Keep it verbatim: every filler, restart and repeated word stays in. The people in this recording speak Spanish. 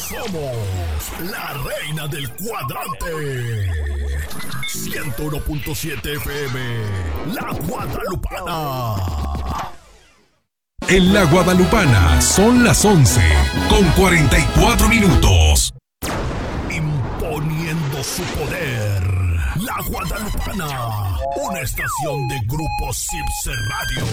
Somos la reina del cuadrante. ciento uno punto siete F M, La Guadalupana. En La Guadalupana son las once con cuarenta y cuatro minutos. Imponiendo su poder. La Guadalupana, una estación de Grupo Cipse Radio.